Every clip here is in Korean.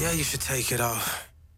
Yeah, you should take it off.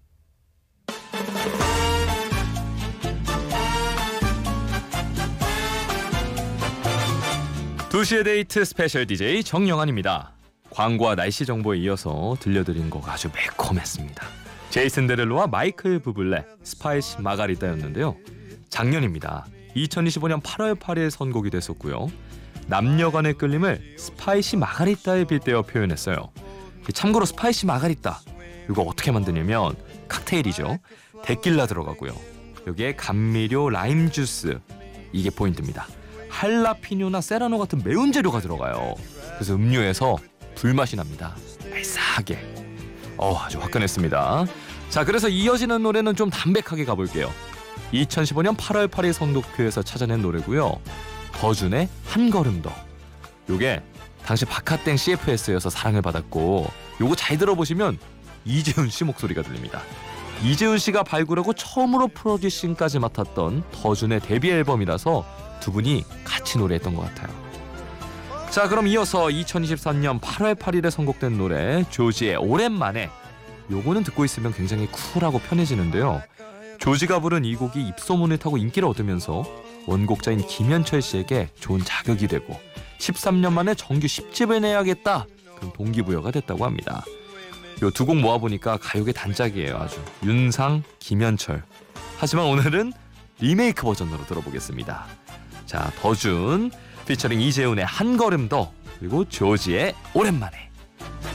2시의 데이트 스페셜 DJ 정영환입니다. 광고와 날씨 정보에 이어서 들려드린 곡 아주 매콤했습니다. 제이슨 데를로와 마이클 부블레 스파이시 마가리따였는데요. 작년입니다. 2025년 8월 8일 선곡이 됐었고요. 남녀 간의 끌림을 스파이시 마가리따에 빗대어 표현했어요. 참고로 스파이시 마가리따 이거 어떻게 만드냐면 칵테일이죠. 데킬라 들어가고요. 여기에 감미료 라임 주스 이게 포인트입니다. 할라피뇨나 세라노 같은 매운 재료가 들어가요. 그래서 음료에서 불맛이 납니다. 알싸하게. 아주 화끈했습니다. 자, 그래서 이어지는 노래는 좀 담백하게 가볼게요. 2015년 8월 8일 선곡표에서 찾아낸 노래고요. 더준의 한 걸음 더. 요게 당시 박하땡 CFS여서 사랑을 받았고 요거 잘 들어보시면 이재훈 씨 목소리가 들립니다. 이재훈 씨가 발굴하고 처음으로 프로듀싱까지 맡았던 더준의 데뷔 앨범이라서 두 분이 같이 노래했던 것 같아요. 자, 그럼 이어서 2023년 8월 8일에 선곡된 노래 조지의 오랜만에 요거는 듣고 있으면 굉장히 쿨하고 편해지는데요. 조지가 부른 이 곡이 입소문을 타고 인기를 얻으면서 원곡자인 김현철 씨에게 좋은 자극이 되고 13년 만에 정규 10집을 내야겠다 그런 동기부여가 됐다고 합니다. 요 두 곡 모아보니까 가요계 단짝이에요. 아주 윤상, 김현철. 하지만 오늘은 리메이크 버전으로 들어보겠습니다. 자, 더준 피처링 이재훈의 한 걸음 더 그리고 조지의 오랜만에.